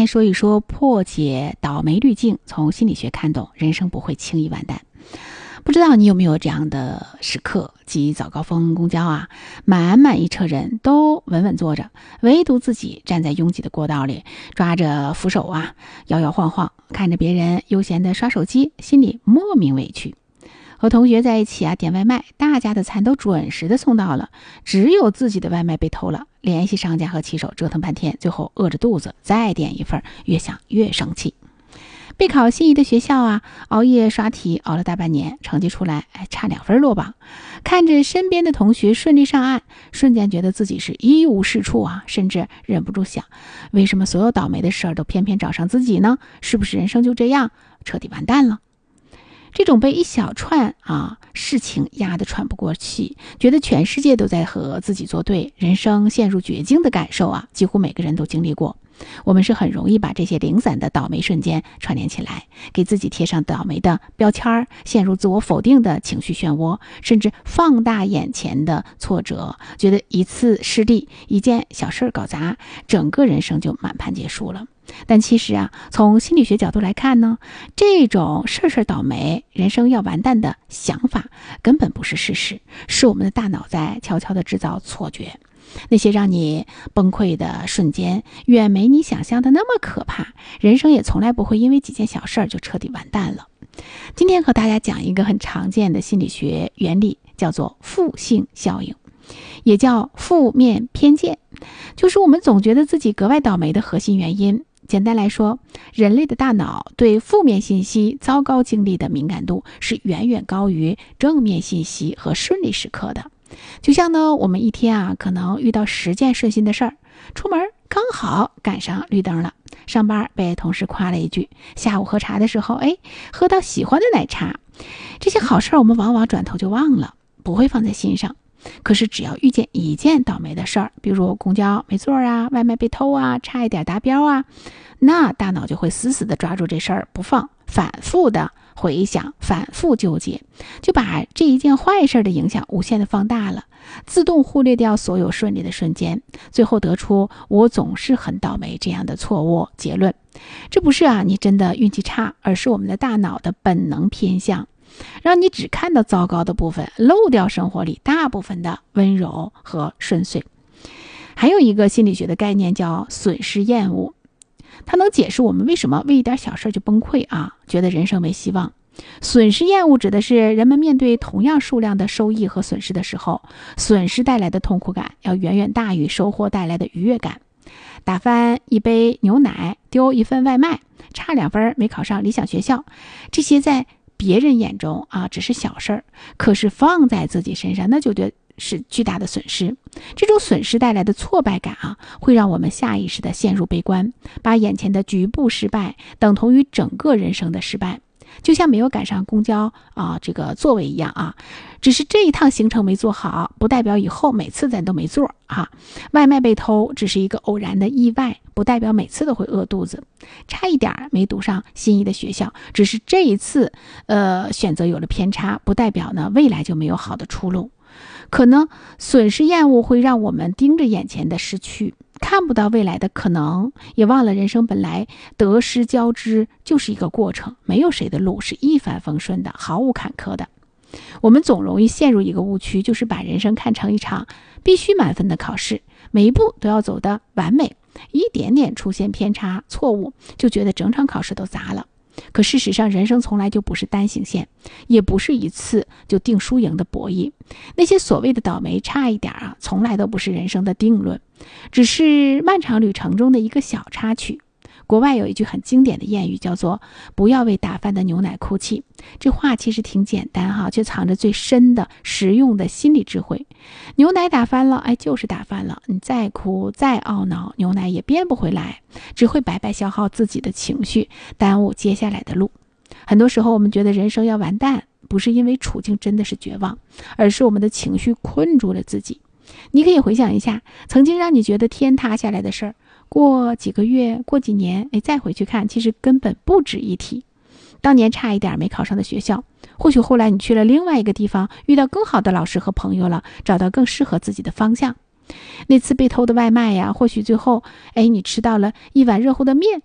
天说一说破解倒霉滤镜，从心理学看懂人生不会轻易完蛋。不知道你有没有这样的时刻，即早高峰公交啊，满满一车人都稳稳坐着，唯独自己站在拥挤的过道里，抓着扶手啊，摇摇晃晃，看着别人悠闲地刷手机，心里莫名委屈。和同学在一起啊，点外卖，大家的餐都准时的送到了，只有自己的外卖被偷了，联系商家和骑手折腾半天，最后饿着肚子再点一份，越想越生气。备考心仪的学校啊，熬夜刷题熬了大半年，成绩出来差2分落榜。看着身边的同学顺利上岸，瞬间觉得自己是一无是处啊，甚至忍不住想，为什么所有倒霉的事儿都偏偏找上自己呢？是不是人生就这样彻底完蛋了？这种被一小串事情压得喘不过气，觉得全世界都在和自己作对，人生陷入绝境的感受啊，几乎每个人都经历过。我们是很容易把这些零散的倒霉瞬间串联起来，给自己贴上倒霉的标签，陷入自我否定的情绪漩涡，甚至放大眼前的挫折，觉得一次失利，一件小事搞砸，整个人生就满盘皆输了。但其实啊，从心理学角度来看呢，这种事事倒霉，人生要完蛋的想法根本不是事实，是我们的大脑在悄悄地制造错觉。那些让你崩溃的瞬间，远没你想象的那么可怕，人生也从来不会因为几件小事就彻底完蛋了。今天和大家讲一个很常见的心理学原理，叫做负性效应，也叫负面偏见，就是我们总觉得自己格外倒霉的核心原因。简单来说，人类的大脑对负面信息、糟糕经历的敏感度是远远高于正面信息和顺利时刻的。就像呢，我们一天可能遇到10件顺心的事儿，出门刚好赶上绿灯了，上班被同事夸了一句，下午喝茶的时候喝到喜欢的奶茶，这些好事儿我们往往转头就忘了，不会放在心上。可是只要遇见一件倒霉的事儿，比如公交没座啊，外卖被偷啊，差一点达标啊，那大脑就会死死地抓住这事儿不放，反复的回想，反复纠结，就把这一件坏事的影响无限的放大了，自动忽略掉所有顺利的瞬间，最后得出我总是很倒霉这样的错误结论。这不是你真的运气差，而是我们的大脑的本能偏向，让你只看到糟糕的部分，漏掉生活里大部分的温柔和顺遂。还有一个心理学的概念叫损失厌恶，它能解释我们为什么为一点小事就崩溃觉得人生没希望。损失厌恶指的是人们面对同样数量的收益和损失的时候，损失带来的痛苦感要远远大于收获带来的愉悦感。打翻一杯牛奶，丢一份外卖，差2分没考上理想学校，这些在别人眼中只是小事儿，可是放在自己身上那就觉得是巨大的损失。这种损失带来的挫败感会让我们下意识的陷入悲观，把眼前的局部失败等同于整个人生的失败。就像没有赶上公交这个座位一样只是这一趟行程没做好，不代表以后每次咱都没座外卖被偷只是一个偶然的意外，不代表每次都会饿肚子。差一点没读上心仪的学校，只是这一次选择有了偏差，不代表呢未来就没有好的出路。可能损失厌恶会让我们盯着眼前的失去，看不到未来的可能，也忘了人生本来得失交织就是一个过程，没有谁的路是一帆风顺的，毫无坎坷的。我们总容易陷入一个误区，就是把人生看成一场必须满分的考试，每一步都要走得完美，一点点出现偏差错误就觉得整场考试都砸了。可事实上，人生从来就不是单行线，也不是一次就定输赢的博弈。那些所谓的倒霉差一点从来都不是人生的定论，只是漫长旅程中的一个小插曲。国外有一句很经典的谚语，叫做不要为打翻的牛奶哭泣。这话其实挺简单却藏着最深的实用的心理智慧。牛奶打翻了就是打翻了，你再哭再懊恼，牛奶也变不回来，只会白白消耗自己的情绪，耽误接下来的路。很多时候我们觉得人生要完蛋，不是因为处境真的是绝望，而是我们的情绪困住了自己。你可以回想一下曾经让你觉得天塌下来的事儿，过几个月过几年再回去看，其实根本不值一提。当年差一点没考上的学校，或许后来你去了另外一个地方，遇到更好的老师和朋友了，找到更适合自己的方向。那次被偷的外卖或许最后你吃到了一碗热乎的面，